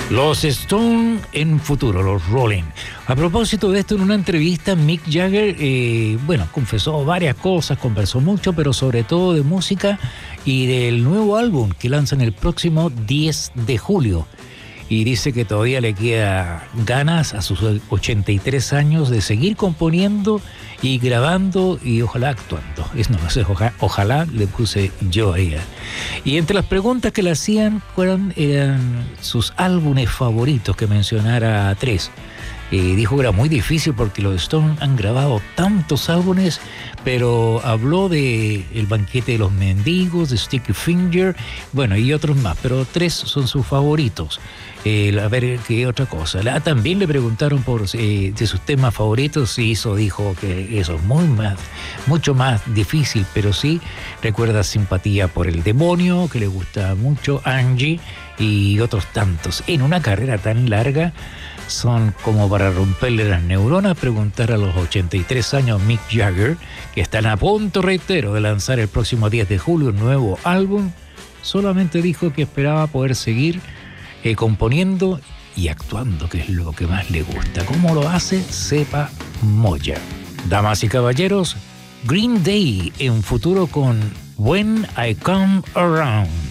Los Stone en futuro, los Rolling. A propósito de esto, en una entrevista, Mick Jagger, confesó varias cosas, conversó mucho, pero sobre todo de música y del nuevo álbum que lanzan el próximo 10 de julio. Y dice que todavía le queda ganas a sus 83 años de seguir componiendo y grabando y ojalá actuando. Ojalá le puse yo a ella. Y entre las preguntas que le hacían eran sus álbumes favoritos, que mencionara 3. Dijo que era muy difícil porque los Stones han grabado tantos álbumes, pero habló de El banquete de los mendigos, de Sticky Finger, y otros más, pero 3 son sus favoritos. A ver qué otra cosa. También le preguntaron de sus temas favoritos y dijo que eso es mucho más difícil, pero sí recuerda Simpatía por el Demonio, que le gusta mucho, Angie y otros tantos. En una carrera tan larga son como para romperle las neuronas preguntar a los 83 años Mick Jagger, que están a punto, reitero, de lanzar el próximo 10 de julio un nuevo álbum. Solamente dijo que esperaba poder seguir componiendo y actuando, que es lo que más le gusta. ¿Cómo lo hace? Sepa Moya. Damas y caballeros, Green Day en futuro con When I Come Around.